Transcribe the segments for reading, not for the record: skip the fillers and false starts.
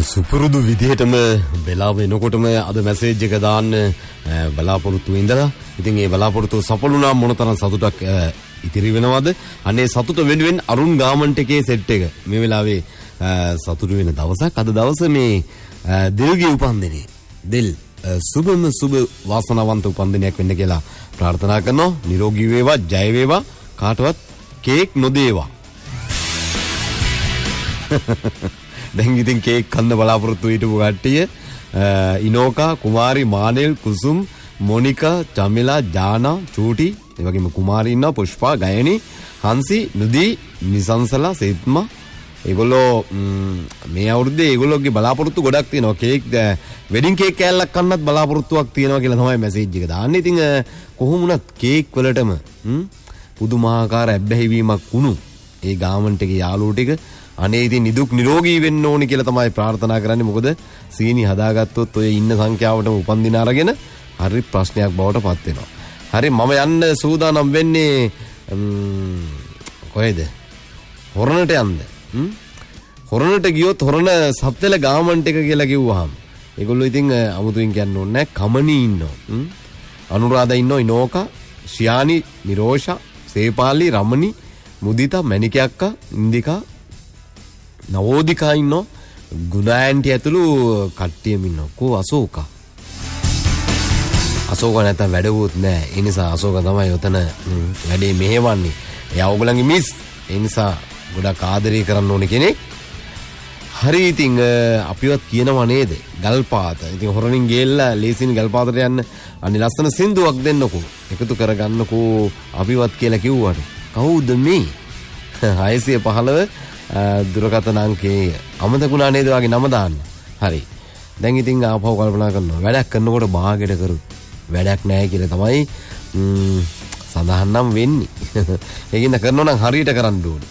සුපුරුදු විදිහටම වෙලාව එනකොටම අද මැසේජ් එක දාන්න බලාපොරොත්තු ඉඳලා ඉතින් ඒ බලාපොරොත්තු සඵලුණා මොනතරම් සතුටක් ඉතිරි වෙනවද අනේ සතුට වෙනුවෙන් අරුන් ගාමන්ට් එකේ සෙට් එක මේ වෙලාවේ සතුටු වෙන දවසක් අද දවස මේ දිල්ගේ උපන්දිනේ දිල් සුබම සුබ වාසනාවන්ත උපන්දිනයක් වෙන්න කියලා ප්‍රාර්ථනා කරනවා නිරෝගී වේවා ජය වේවා කාටවත් කේක් නොදේවා දැන් ඉතින් කේක් කන්න බලාපොරොත්තු හිටපු කට්ටිය ඉනෝකා කුමාරි මානෙල් කුසුම් මොනිකා චමිලා ජානා චූටි ඒ වගේම කුමාරි ඉන්නවා පුෂ්පා ගයනි හංසි නුදී නිසංසලා සේත්මා ඒගොල්ලෝ මේ අවුරුද්දේ ඒගොල්ලෝගේ බලාපොරොත්තු ගොඩක් තියෙනවා කේක් වෙඩින් කේක් කෑල්ලක් කන්නත් බලාපොරොත්තුවක් තියෙනවා කියලා තමයි මැසේජ් එක දාන්නේ. ඉතින් කොහොම වුණත් කේක් වලටම පුදුමාකාර ඇබ්බැහිවීමක් වුණු ඒ ගාමන්ට් එකේ යාළුවෝ ටික අනේ ඉතින් නිදුක් නිරෝගී වෙන්න ඕනි කියලා තමයි ප්‍රාර්ථනා කරන්නේ. මොකද සීනි හදාගත්තොත් ඔය ඉන්න සංඛ්‍යාවටම උපන්දින අරගෙන හරි ප්‍රශ්නයක් බවට පත් වෙනවා. හරි මම යන්න සූදානම් වෙන්නේ කොහෙද? හොරණට යන්න. හොරණට ගියොත් හොරණ සත්වල ගාමන්ට් එක කියලා කිව්වහම ඒගොල්ලෝ ඉතින් අමුතුවෙන් කියන්න ඕනේ නැහැ. කමනී ඉන්නවා. අනුරාධා ඉන්නවා ඉනෝකා, ශියානි, නිරෝෂා, සේපාලි, රමණි, මුදිතා, මණික අක්කා, ඉන්දිකා නවෝදිකා ඉන්නෝ ගුණ ඇන්ටි ඇතුළු කට්ටියම ඉන්නවා. කෝ අශෝකා. අශෝක නැත්තම් වැඩවුත් නෑ. ඒ නිසා අශෝක තමයි උතන වැඩේ මෙහෙවන්නේ. එයා ඕගොල්ලන්ගේ මිස්. ඒ නිසා ගොඩක් ආදරය කරන්න ඕනේ කෙනෙක්. හරි ඉතින් අපිවත් කියනවා නේද? ගල්පාත. ඉතින් හොරණින් ගෙල්ලා ලේසින් ගල්පාතට යන්න අනේ ලස්සන සින්දුවක් දෙන්නකෝ. එකතු කරගන්නකෝ අපිවත් කියලා කිව්වට. කවුද මේ? 615 දුරකථන අංකේ අමතකුණා නේද වගේ නම දාන්න. හරි. දැන් ඉතින් ආපහු කල්පනා කරනවා. වැඩක් කරනකොට භාගයට කරු. වැඩක් නැහැ කියලා තමයි සඳහන් නම් වෙන්නේ. ඒකින්ද කරනවා නම් හරියට කරන්න ඕනේ.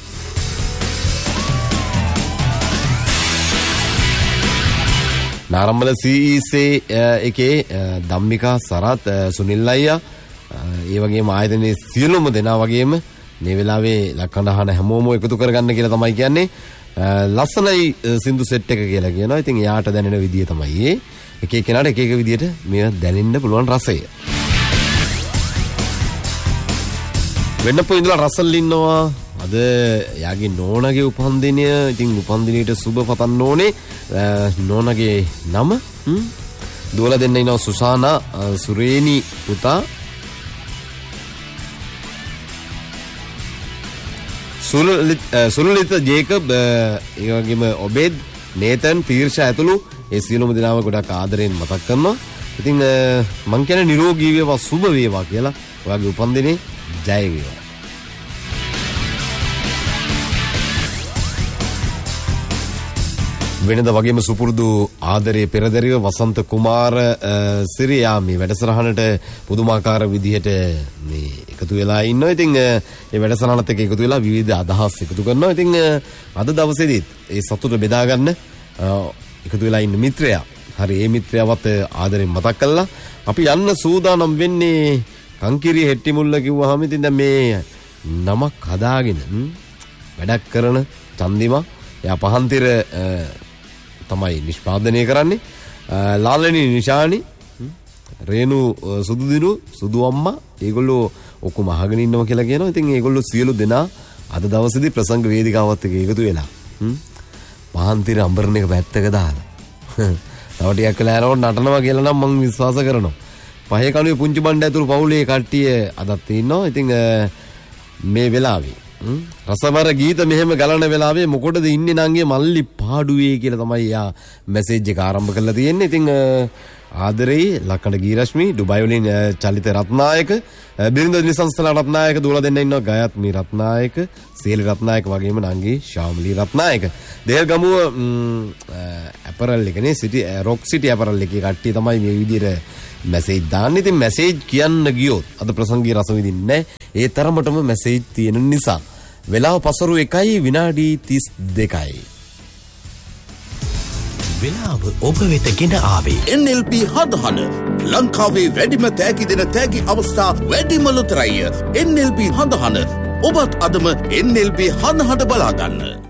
නාරම්බල CEC එකේ ධම්මිකා සරත් සුනිල් අයියා ඒ වගේම ආයතනයේ සියලුම දෙනා වගේම මේ වෙලාවේ ලක්කඳහන හැමෝම එකතු කරගන්න කියලා තමයි කියන්නේ. ලස්සනයි සින්දු සෙට් එක කියලා කියනවා. ඉතින් එයාට දැනෙන විදිය තමයි එක එක්කෙනාට එක එක විදියට මේව දැනෙන්න පුළුවන් රසය. වෙන්නපො ඉඳලා රසල් ඉන්නවා. අද යාගේ නෝනාගේ උපන්දිනය. ඉතින් උපන්දිනයට සුබ පතන්න ඕනේ. නෝනාගේ නම දුවලා දෙන්න ඉන්නවා සුසානා, සුරේනි පුතා, සුලලිත ජේකබ්, ඒ වගේම ඔබේද්, නේතන්, තීර්ෂා ඇතුළු ඒ සියලුම දෙනාම ගොඩක් ආදරෙන් මතක් කරනවා. ඉතින් මං කියන්නේ නිරෝගී වේවා සුබ වේවා කියලා. ඔයාගේ උපන්දිනේ ජය වේවා. වෙනද වගේම සුපුරුදු ආදරයේ පෙරදරිව වසන්ත කුමාර සිරියා මේ වැඩසටහනට පුදුමාකාර විදිහට මේ එකතු වෙලා ඉන්නවා. ඉතින් මේ වැඩසටහනත් එක්ක එකතු වෙලා විවිධ අදහස් එකතු කරනවා. ඉතින් අද දවසේදීත් ඒ සතුට බෙදා ගන්න එකතු වෙලා ඉන්න මිත්‍රයා. හරි මේ මිත්‍රයාවත් ආදරෙන් මතක් කළා. අපි යන්න සූදානම් වෙන්නේ කංකිරිය හෙට්ටිමුල්ල කිව්වහම ඉතින් දැන් මේ නමක් හදාගෙන වැඩක් කරන චන්දිමා එයා පහන්තිර තමයි නිෂ්පාදනය කරන්නේ. ලාලනි නිශානි රේනු සුදුදිනු සුදු අම්මා ඒගොල්ලෝ ඔක්කොම අහගෙන ඉන්නවා කියලා කියනවා. ඉතින් ඒගොල්ලෝ සියලු දෙනා අද දවසේදී ප්‍රසංග වේදිකාවත් එක්ක එකතු වෙලා පහන්තිර අඹරන එක පැත්තක දාලා තව ටිකක් වෙලා යනකොට නටනවා කියලා නම් මම විශ්වාස කරනවා. පහේ කණුවේ පුංචි බණ්ඩ ඇතුළු පවුලේ කට්ටිය අදත් ඉන්නවා. ඉතින් මේ වෙලාවේ රසවර ගීත මෙහෙම ගලන වෙලාවේ මොකටද ඉන්නේ නංගේ මල්ලි පාඩුවේ කියලා තමයි යා මැසේජ් එක ආරම්භ කරලා තියෙන්නේ. ඉතින් ආදරේ ලක්කඩ ගීරශ්මි ඩුබයි වලින් චලිත රත්නායක බිරිඳ නිසංසලා රත්නායක දුවලා දෙන්න ඉන්නවා ගයත්මි රත්නායක සීල රත්නායක වගේම නංගී ශාමලි රත්නායක දෙල්ගමුව ඇපරල් එකනේ සිටි රොක් සිටි ඇපරල් එකේ කට්ටිය තමයි මේ විදිහට මැසේජ් දාන්නේ. ඉතින් මැසේජ් කියන්න ගියොත් අද ප්‍රසංගී රස විඳින්නේ නැහැ. ඒ තරමටම මැසේජ් තියෙන නිසා වෙලාව පසරු 1 විනාඩි 32යි. වෙලාව ඔබ වෙත ගෙන ආවේ NLP හදහන ලංකාවේ වැඩිම තෑගි දෙන තෑගි අවස්ථා වැඩිම ලොතරැය NLP හදහන. ඔබත් අදම NLP හදහට බලා ගන්න.